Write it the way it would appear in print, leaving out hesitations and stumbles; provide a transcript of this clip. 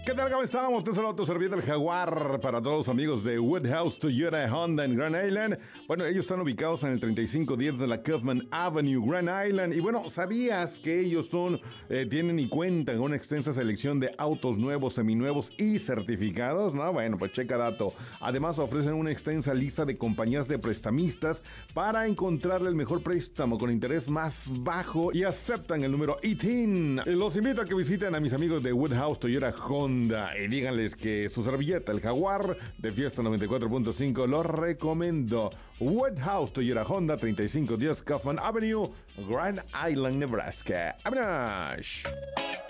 ¿Qué tal? ¿Cómo estamos? Te saludo tu servilleta el Jaguar para todos los amigos de Woodhouse Toyota Honda en Grand Island. Bueno, ellos están ubicados en el 3510 de la Kaufman Avenue, Grand Island. Y bueno, ¿sabías que ellos tienen y cuentan con una extensa selección de autos nuevos, seminuevos y certificados? No, bueno, pues checa dato. Además ofrecen una extensa lista de compañías de prestamistas para encontrarle el mejor préstamo con interés más bajo y aceptan el número ITIN. Los invito a que visiten a mis amigos de Woodhouse Toyota Honda y díganles que su servilleta, el Jaguar de Fiesta 94.5, lo recomiendo. Woodhouse Toyota Honda, 3510 Kaufman Avenue, Grand Island, Nebraska. ¡Vámonos!